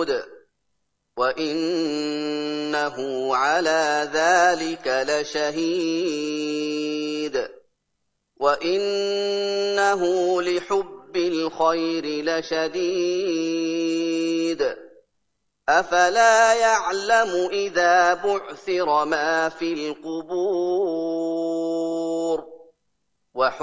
وإنه على ذلك لشهيد وإنه لحب الخير لشديد أفلا يعلم إذا بعثر ما في القبور